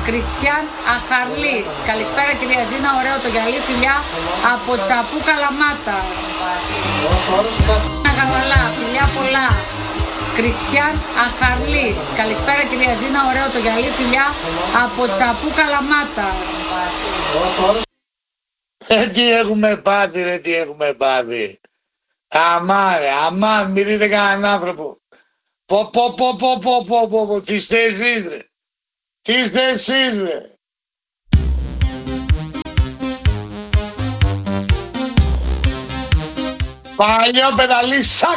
Κριστιαν Αχαρλής. Καλησπέρα κυρία Ζήνα, ωραίο το γυαλί, φιλιά από Τσαπού Καλαμάτας. Καβαλά, φιλιά πολλά. Κριστιαν Αχαρλής. Καλησπέρα κυρία Ζήνα, ωραίο το γυαλί, φιλιά από Τσαπού Καλαμάτας. Τι έχουμε πάθει ρε, τι έχουμε πάθει. Αμά ρε, αμά, μην δείτε κανέναν άνθρωπο. Τι είστε εσείς ρε. Τι είστε εσείς ρε. Παλιό παιδαλί, σακ.